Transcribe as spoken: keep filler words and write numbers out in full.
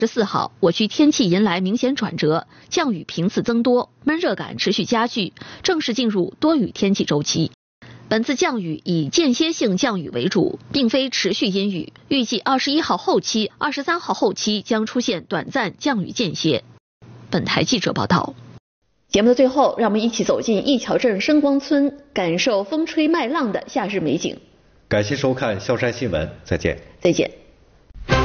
十四号，我区天气迎来明显转折，降雨频次增多，闷热感持续加剧，正式进入多雨天气周期。本次降雨以间歇性降雨为主，并非持续阴雨。预计二十一号后期、二十三号后期将出现短暂降雨间歇。本台记者报道。节目的最后，让我们一起走进一桥镇升光村，感受风吹麦浪的夏日美景。 感谢收看萧山新闻，再见。 再见。